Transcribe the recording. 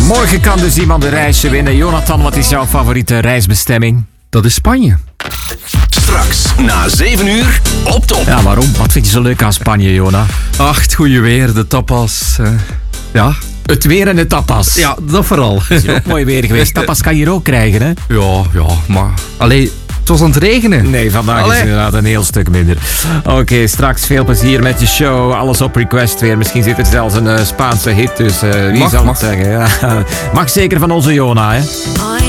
Morgen kan dus iemand een reisje winnen. Jonathan, wat is jouw favoriete reisbestemming? Dat is Spanje. Straks na 7 uur op top. Ja, waarom? Wat vind je zo leuk aan Spanje, Jona? Ach, het goede weer, de tapas. Ja. Het weer en de tapas. Ja, dat vooral. Het is ook mooi weer geweest. Tapas kan je hier ook krijgen, hè? Ja, maar... Allee, het was aan het regenen. Nee, vandaag is inderdaad een heel stuk minder. Oké, straks veel plezier met je show. Alles op request weer. Misschien zit er zelfs een Spaanse hit, dus wie zal het zeggen? Ja. Mag zeker van onze Jona, hè?